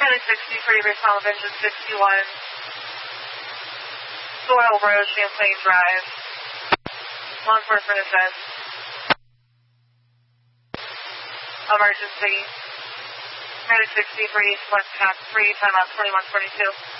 Medic 63, Sullivan, Engine 61, Soil Road, Champlain Drive. Law enforcement assist. Emergency. Medic 63, West Path 3, timeout 2142.